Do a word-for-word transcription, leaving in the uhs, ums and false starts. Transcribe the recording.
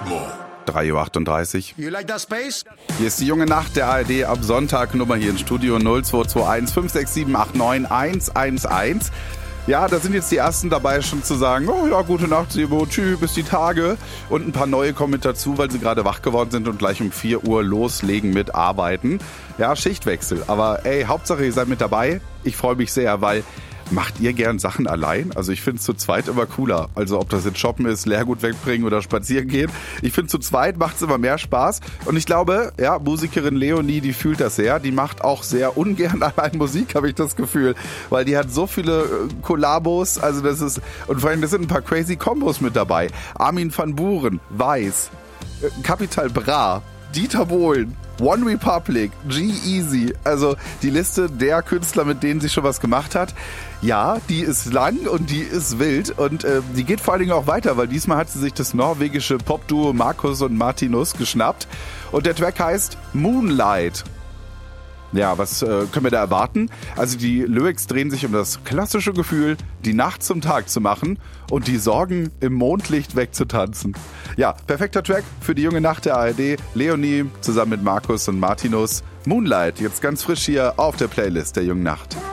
drei Uhr achtunddreißig. You like that space? Hier ist die junge Nacht der A R D ab Sonntag. Nummer hier im Studio null zwei zwei eins fünf sechs sieben acht neun eins eins eins. Ja, da sind jetzt die ersten dabei schon zu sagen, oh ja, gute Nacht, Sebo, tschüss, bis die Tage. Und ein paar neue kommen mit dazu, weil sie gerade wach geworden sind und gleich um vier Uhr loslegen mit Arbeiten. Ja, Schichtwechsel. Aber ey, Hauptsache ihr seid mit dabei. Ich freue mich sehr, weil macht ihr gern Sachen allein? Also ich finde es zu zweit immer cooler. Also ob das jetzt Shoppen ist, Leergut wegbringen oder spazieren gehen. Ich finde zu zweit macht es immer mehr Spaß. Und ich glaube, ja, Musikerin Leonie, die fühlt das sehr. Die macht auch sehr ungern allein Musik, habe ich das Gefühl. Weil die hat so viele äh, Kollabos. Also das ist, und vor allem, das sind ein paar crazy Kombos mit dabei. Armin van Buuren, Weiß, äh, Capital Bra, Dieter Bohlen, One Republic, G-Eazy, also die Liste der Künstler, mit denen sie schon was gemacht hat. Ja, die ist lang und die ist wild und äh, die geht vor allen Dingen auch weiter, weil diesmal hat sie sich das norwegische Popduo Markus und Martinus geschnappt und der Track heißt Moonlight. Ja, was äh, können wir da erwarten? Also die Lyrics drehen sich um das klassische Gefühl, die Nacht zum Tag zu machen und die Sorgen im Mondlicht wegzutanzen. Ja, perfekter Track für die junge Nacht der A R D. Leonie zusammen mit Markus und Martinus. Moonlight, jetzt ganz frisch hier auf der Playlist der jungen Nacht.